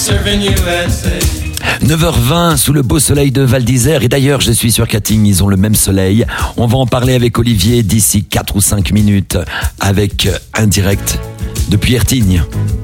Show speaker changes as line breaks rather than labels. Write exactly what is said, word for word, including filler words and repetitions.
neuf heures vingt sous le beau soleil de Val d'Isère. Et d'ailleurs, je suis sur Cating, ils ont le même soleil. On va en parler avec Olivier d'ici quatre ou cinq minutes avec un direct depuis Hertignes.